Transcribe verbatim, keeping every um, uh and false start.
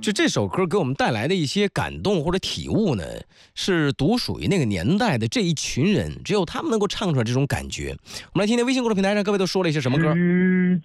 就这首歌给我们带来的一些感动或者体悟呢，是独属于那个年代的这一群人，只有他们能够唱出来这种感觉。我们来听听微信公众平台上各位都说了一些什么歌。 时